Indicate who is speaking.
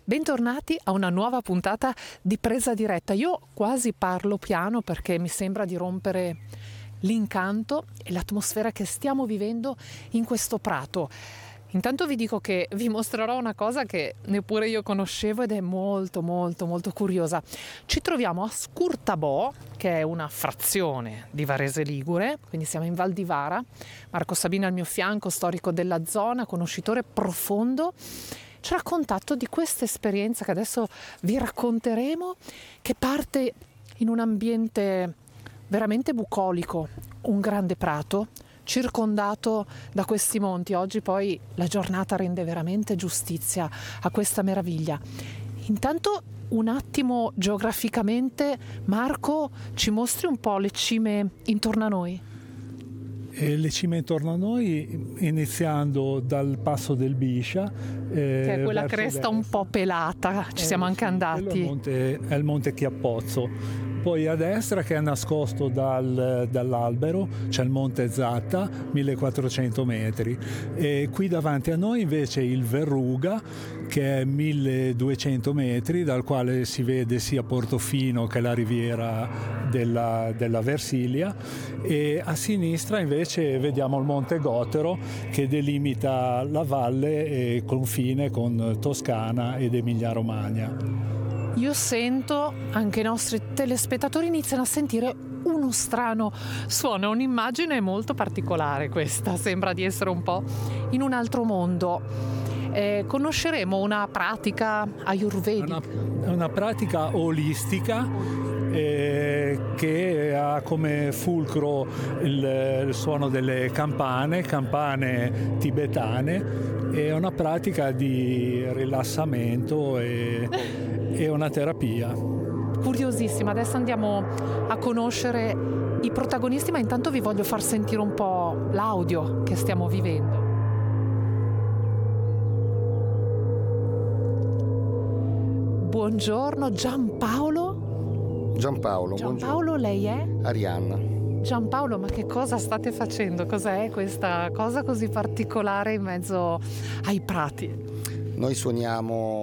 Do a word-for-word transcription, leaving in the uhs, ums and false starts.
Speaker 1: Bentornati a una nuova puntata di Presa Diretta. Io quasi parlo piano perché mi sembra di rompere l'incanto e l'atmosfera che stiamo vivendo in questo prato. Intanto vi dico che vi mostrerò una cosa che neppure io conoscevo ed è molto molto molto curiosa. Ci troviamo a Scurtabò, che è una frazione di Varese Ligure, quindi siamo in Val di Vara. Marco Sabina al mio fianco, storico della zona, conoscitore profondo, ci ha raccontato di questa esperienza che adesso vi racconteremo, che parte in un ambiente veramente bucolico, un grande prato circondato da questi monti. Oggi poi la giornata rende veramente giustizia a questa meraviglia. Intanto un attimo geograficamente, Marco, ci mostri un po' le cime intorno a noi?
Speaker 2: E le cime intorno a noi, iniziando dal passo del Biscia, eh,
Speaker 1: che è quella cresta un po' pelata, ci
Speaker 2: eh,
Speaker 1: siamo anche
Speaker 2: sì,
Speaker 1: andati.
Speaker 2: È il, monte, è il monte Chiappozzo. Poi a destra, che è nascosto dal, dall'albero, c'è il monte Zatta, millequattrocento metri, e qui davanti a noi invece il Verruga, che è milleduecento metri, dal quale si vede sia Portofino che la riviera della, della Versilia, e a sinistra invece vediamo il monte Gotero, che delimita la valle e confine con Toscana ed Emilia-Romagna.
Speaker 1: Io sento, anche i nostri telespettatori iniziano a sentire uno strano suono, un'immagine molto particolare questa, sembra di essere un po' in un altro mondo. Eh, conosceremo una pratica ayurvedica.
Speaker 2: È una, una pratica olistica eh, che ha come fulcro il, il suono delle campane, campane tibetane. È una pratica di rilassamento e, e una terapia.
Speaker 1: Curiosissima, adesso andiamo a conoscere i protagonisti, ma intanto vi voglio far sentire un po' l'audio che stiamo vivendo. Buongiorno Giampaolo.
Speaker 3: Giampaolo,
Speaker 1: Giampaolo,
Speaker 3: buongiorno.
Speaker 1: lei è?
Speaker 3: Arianna.
Speaker 1: Giampaolo, ma che cosa state facendo? Cos'è questa cosa così particolare in mezzo ai prati?
Speaker 3: Noi suoniamo